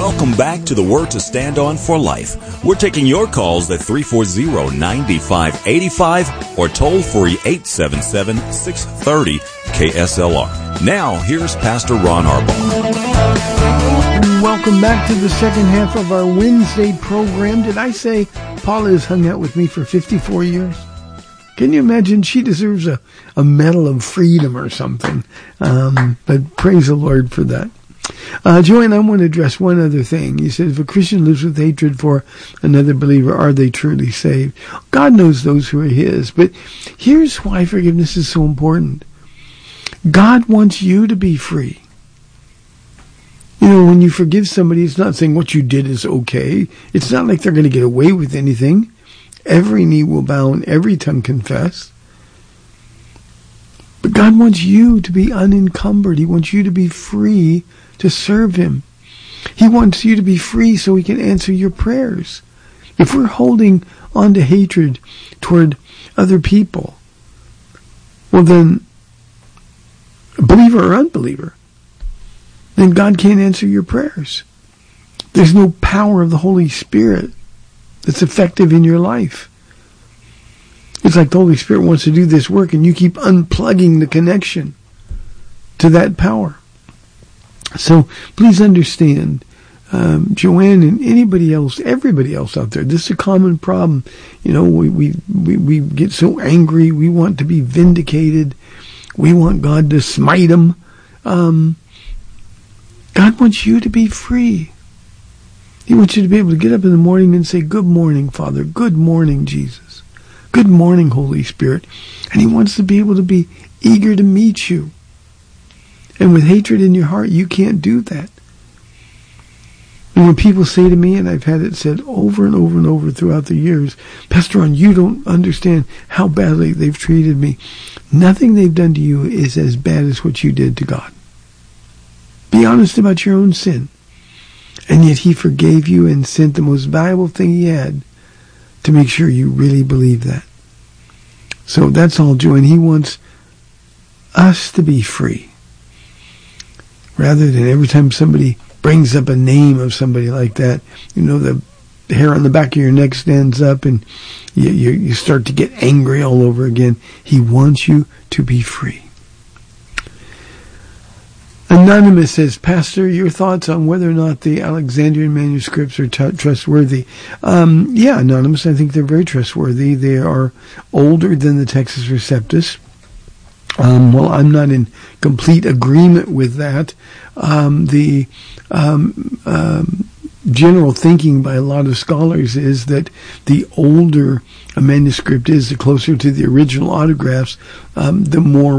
Welcome back to the Word to Stand On for Life. We're taking your calls at 340-9585 or toll free 877-630-KSLR. Now, here's Pastor Ron Arbaugh. Welcome back to the second half of our Wednesday program. Did I say Paula has hung out with me for 54 years? Can you imagine? She deserves a medal of freedom or something. But praise the Lord for that. Joanne, I want to address one other thing. You said, if a Christian lives with hatred for another believer, are they truly saved? God knows those who are His. But here's why forgiveness is so important. God wants you to be free. You know, when you forgive somebody, it's not saying what you did is okay. It's not like they're going to get away with anything. Every knee will bow and every tongue confess. But God wants you to be unencumbered. He wants you to be free to serve Him. He wants you to be free so He can answer your prayers. If we're holding on to hatred toward other people, well then, believer or unbeliever, then God can't answer your prayers. There's no power of the Holy Spirit that's effective in your life. It's like the Holy Spirit wants to do this work and you keep unplugging the connection to that power. So please understand, Joanne and anybody else, everybody else out there, this is a common problem. You know, we get so angry. We want to be vindicated. We want God to smite them. God wants you to be free. He wants you to be able to get up in the morning and say, good morning, Father. Good morning, Jesus. Good morning, Holy Spirit. And He wants to be able to be eager to meet you. And with hatred in your heart, you can't do that. And when people say to me, and I've had it said over and over and over throughout the years, Pastor Ron, you don't understand how badly they've treated me. Nothing they've done to you is as bad as what you did to God. Be honest about your own sin. And yet He forgave you and sent the most valuable thing He had to make sure you really believe that. So that's all, Joe. And He wants us to be free. Rather than every time somebody brings up a name of somebody like that, you know, the hair on the back of your neck stands up and you start to get angry all over again. He wants you to be free. Anonymous says, Pastor, your thoughts on whether or not the Alexandrian manuscripts are trustworthy? Yeah, Anonymous, I think they're very trustworthy. They are older than the Textus Receptus. Well, I'm not in complete agreement with that. The general thinking by a lot of scholars is that the older a manuscript is, the closer to the original autographs, the more